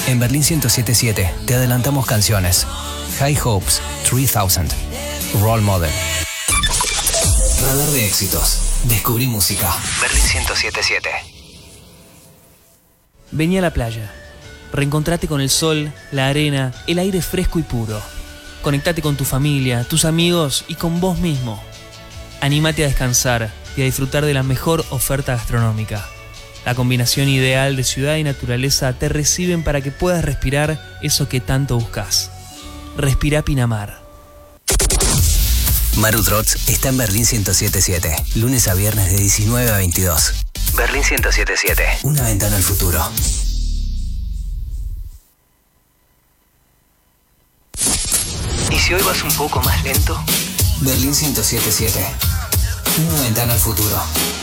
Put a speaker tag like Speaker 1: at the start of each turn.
Speaker 1: En Berlín 107.7 te adelantamos canciones. High Hopes, 3000, Role Model. Radar de éxitos. Descubrí música. Berlín 107.7.
Speaker 2: Vení a la playa. Reencontrate con el sol, la arena, el aire fresco y puro. Conectate con tu familia, tus amigos y con vos mismo. Anímate a descansar y a disfrutar de la mejor oferta gastronómica. La combinación ideal de ciudad y naturaleza te reciben para que puedas respirar eso que tanto buscas. Respira Pinamar.
Speaker 1: Maru Trotz está en Berlín 107.7, lunes a viernes de 19 a 22. Berlín 107.7, una ventana al futuro. ¿Y si hoy vas un poco más lento? Berlín 107.7, una ventana al futuro.